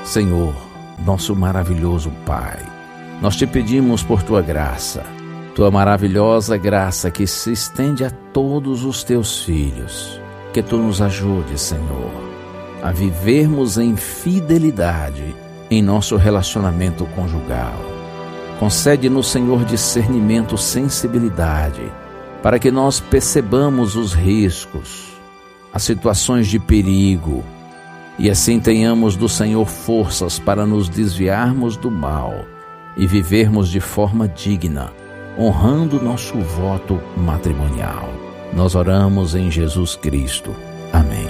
Senhor, nosso maravilhoso Pai, nós te pedimos por tua graça, tua maravilhosa graça que se estende a todos os teus filhos, que tu nos ajudes, Senhor, a vivermos em fidelidade em nosso relacionamento conjugal. Concede-nos, Senhor, discernimento, sensibilidade, para que nós percebamos os riscos, as situações de perigo, e assim tenhamos do Senhor forças para nos desviarmos do mal e vivermos de forma digna, honrando nosso voto matrimonial. Nós oramos em Jesus Cristo. Amém.